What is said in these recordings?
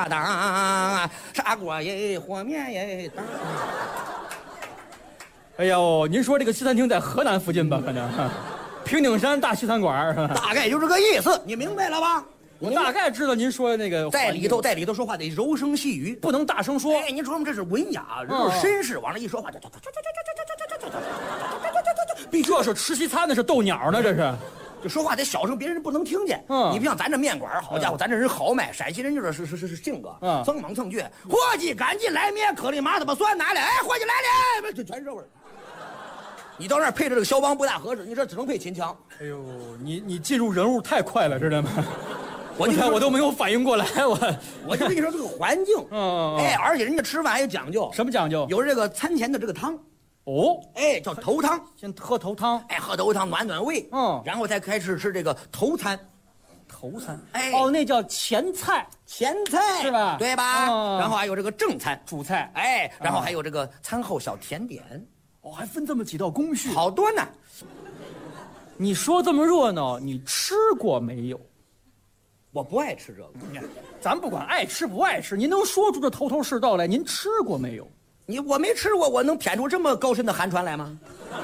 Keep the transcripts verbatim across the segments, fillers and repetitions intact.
当，砂锅耶，和面耶当。 哎呦，您说这个西餐厅在河南附近吧？可能平顶山大西餐馆是吧？ 大概就这个意思，你明白了吧？ 我大概知道您说的那个， 在里头，在里头说话得柔声细语， 不能大声说。 哎，您说我们这是文雅，这是绅士，往那一说话， 必须要是吃西餐的是斗鸟呢，这是。 就说话得小声，别人不能听见。 嗯， 你不像咱这面馆，好家伙，咱这人豪迈，陕西人就是是是是是性格， 嗯， 蹭莽蹭倔。伙计，赶紧来面，颗粒麻子把蒜拿来。哎，伙计来了，这全是味儿。你到那儿配着这个肖邦不大合适，你这只能配秦腔。 哎呦，你你进入人物太快了，知道吗？ 我就我都没有反应过来，我我就跟你说这个环境， 嗯， 哎，而且人家吃饭还有讲究， 什么讲究？ 有这个餐前的这个汤， 哦， 哎，叫头汤， 先喝头汤， 哎，喝头汤暖暖胃， 嗯， 然后才开始吃这个头餐， 头餐， 哎， 哦，那叫前菜， 前菜是吧？ 对吧？ 嗯， 然后还有这个正餐、 主菜， 哎，然后还有这个餐后小甜点， 哦，还分这么几道工序， 好多呢。 你说这么热闹，你吃过没有？ 我不爱吃这个， 咱不管爱吃不爱吃，您能说出这头头是道来？您吃过没有？ 你我没吃过，我能谝出这么高深的寒川来吗？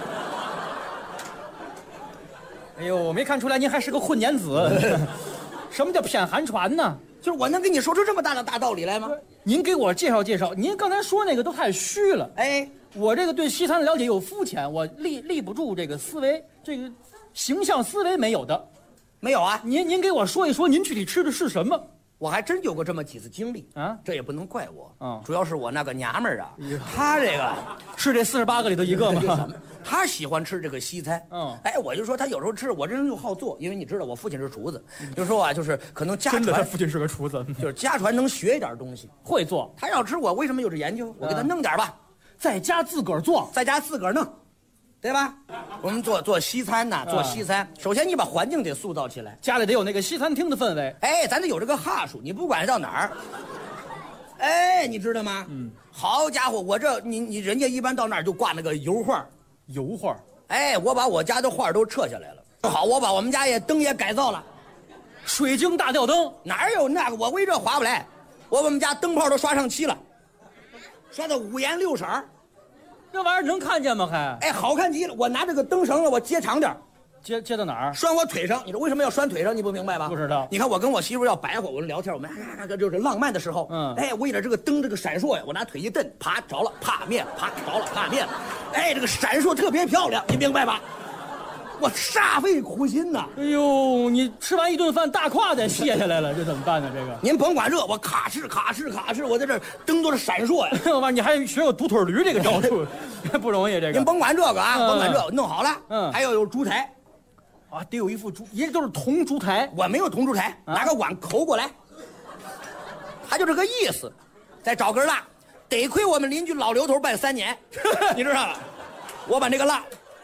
哎呦，我没看出来您还是个混年子。什么叫谝寒传呢？ 就是我能跟你说出这么大的大道理来吗？ 您给我介绍介绍。您刚才说那个都太虚了。 哎， 我这个对西餐的了解又肤浅，我立立不住这个思维，这个形象思维没有的。 没有啊， 您您给我说一说，您具体吃的是什么？ 我还真有过这么几次经历啊， 这也不能怪我， 嗯， 主要是我那个娘们儿啊，她这个是这四十八个里头一个吗？ 她喜欢吃这个西餐， 嗯， 哎，我就说她有时候吃，我这人又好做，因为你知道我父亲是厨子，就说啊，就是可能家传， 真的，他父亲是个厨子， 就是家传能学一点东西， 会做。 他要吃我为什么有这研究？我给他弄点吧， 在家自个儿做， 在家自个儿弄。对吧？我们做做西餐呐，做西餐，首先你把环境得塑造起来， 家里得有那个西餐厅的氛围。 哎，咱得有这个哈数，你不管到哪儿，哎，你知道吗？嗯，好家伙，我这你你人家一般到那儿就挂那个油画， 油画， 哎，我把我家的画都撤下来了。好，我把我们家也灯也改造了， 水晶大吊灯， 哪有那个？我为这划不来，我把我们家灯泡都刷上漆了，刷的五颜六色。 这玩意儿能看见吗？还哎，好看极了！我拿这个灯绳了，我接长点， 接接到拴哪儿？ 拴我腿上。你说为什么要拴腿上？你不明白吧？ 不知道。 你看我跟我媳妇要白活，我们聊天，我们哎这就是浪漫的时候。嗯。哎，为了这个灯这个闪烁呀，我拿腿一蹬，啪着了，啪灭了，啪着了，啪灭了。哎，这个闪烁特别漂亮，你明白吧？我煞费苦心呐！ 哎呦，你吃完一顿饭大胯得卸下来了，这怎么办呢？这个您甭管这，我卡哧卡哧卡哧，我在这灯都是闪烁呀。 我你还学有独腿驴这个招数，不容易。这个您甭管这个啊， 嗯、 甭管这个，弄好了。嗯，还要有烛台， 啊，得有一副烛，一个都是铜烛台。 我没有铜烛台，啊、拿个碗抠过来，他就这个意思。再找根蜡，得亏我们邻居老刘头办三年，你知道吧？我把那个蜡。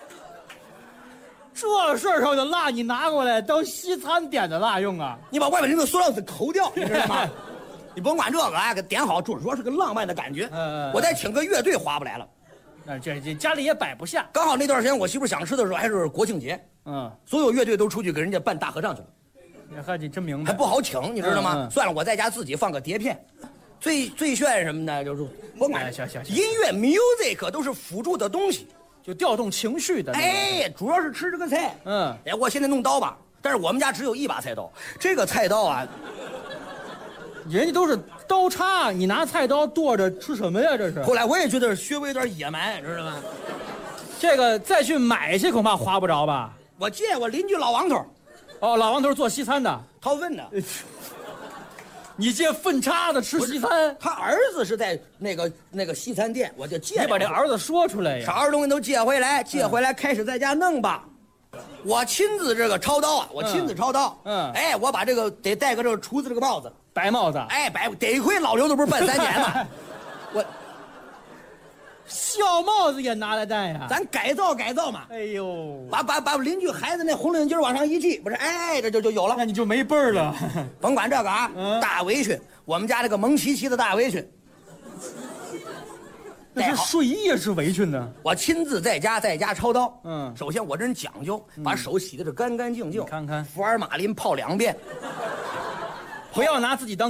这事儿上的蜡你拿过来当西餐点的蜡用啊？ 你把外面那个塑料纸抠掉，你知道吗？你甭管这个啊，给点好，主说是个浪漫的感觉。嗯，我再请个乐队划不来了。 那这这家里也摆不下。 刚好那段时间我媳妇想吃的时候还是国庆节，嗯，所有乐队都出去给人家办大合唱去了。 你看你真明白， 还不好请，你知道吗？嗯嗯算了，我在家自己放个碟片。最最炫什么呢？就是甭管行行， 音乐 music 都是辅助的东西。 就调动情绪的， 哎，主要是吃这个菜。嗯，哎，我现在弄刀吧，但是我们家只有一把菜刀，这个菜刀啊， 人家都是刀叉，你拿菜刀剁着吃什么呀？这是。 后来我也觉得稍微有点野蛮，知道吗？ 这个再去买去恐怕划不着吧？ 我借我邻居老王头， 哦，老王头做西餐的， 掏粪的。 你借粪叉子吃西餐？ 他儿子是在那个那个西餐店，我就借。 你把这儿子说出来呀！ 啥东西都借回来，借回来开始在家弄吧。嗯、我亲自这个抄刀啊，我亲自抄刀。嗯，哎，我把这个得戴个这个厨子这个帽子， 白帽子。 哎，白得亏老刘都不是办三年了，我小帽子也拿来戴呀。 咱改造改造嘛。 哎呦， 把把把邻居孩子那红领巾往上一系，不是？哎，这就就有了。 那你就没辈儿了。 甭管这个啊，嗯、大围裙。我们家这个蒙奇奇的大围裙， 那是睡衣也是围裙呢。 我亲自在家在家抄刀。嗯，首先我这人讲究，把手洗的是干干净净。 看看， 福尔马林泡两遍， 不要拿自己当。